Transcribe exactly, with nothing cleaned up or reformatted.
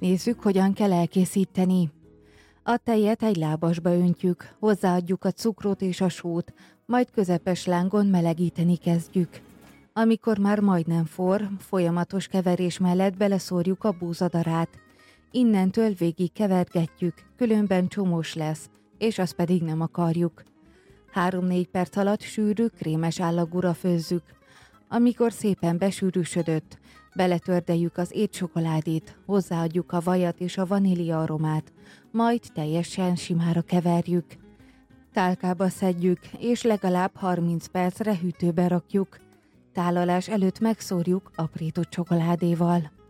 Nézzük, hogyan kell elkészíteni. A tejet egy lábasba öntjük, hozzáadjuk a cukrot és a sót, majd közepes lángon melegíteni kezdjük. Amikor már majdnem forr, folyamatos keverés mellett beleszórjuk a búzadarát. Innentől végig kevergetjük, különben csomós lesz, és azt pedig nem akarjuk. három-négy perc alatt sűrű, krémes állagúra főzzük. Amikor szépen besűrűsödött, beletördeljük az étcsokoládét, hozzáadjuk a vajat és a vanília aromát, majd teljesen simára keverjük. Tálkába szedjük, és legalább harminc percre hűtőbe rakjuk. Tálalás előtt megszórjuk aprított csokoládéval.